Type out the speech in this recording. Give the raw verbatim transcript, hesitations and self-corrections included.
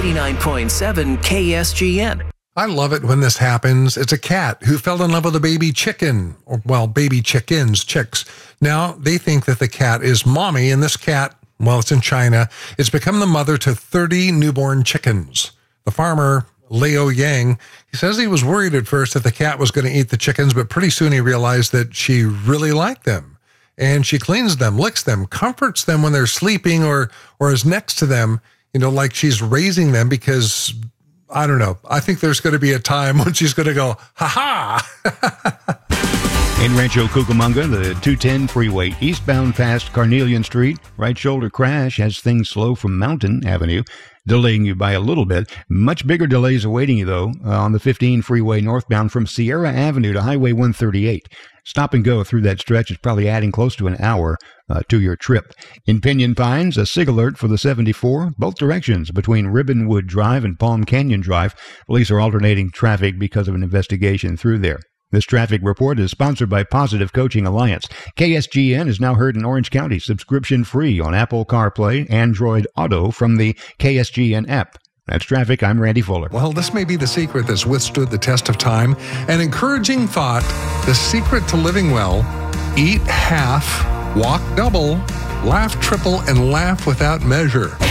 ninety-nine point seven K S G N. I love it when this happens. It's a cat who fell in love with a baby chicken, or, well, baby chickens, chicks. Now, they think that the cat is mommy, and this cat, well, it's in China. It's become the mother to thirty newborn chickens. The farmer, Leo Yang, he says he was worried at first that the cat was going to eat the chickens, but pretty soon he realized that she really liked them. And she cleans them, licks them, comforts them when they're sleeping or or is next to them, you know, like she's raising them because, I don't know, I think there's going to be a time when she's going to go, ha-ha! In Rancho Cucamonga, the two ten freeway eastbound past Carnelian Street, right shoulder crash has things slow from Mountain Avenue, delaying you by a little bit. Much bigger delays awaiting you, though, uh, on the fifteen freeway northbound from Sierra Avenue to Highway one thirty-eight. Stop and go through that stretch is probably adding close to an hour uh, to your trip. In Pinyon Pines, a SIG alert for the seventy-four, both directions between Ribbonwood Drive and Palm Canyon Drive. Police are alternating traffic because of an investigation through there. This traffic report is sponsored by Positive Coaching Alliance. K S G N is now heard in Orange County, subscription-free on Apple CarPlay, Android Auto from the K S G N app. That's traffic. I'm Randy Fuller. Well, this may be the secret that's withstood the test of time. An encouraging thought, the secret to living well: eat half, walk double, laugh triple, and laugh without measure.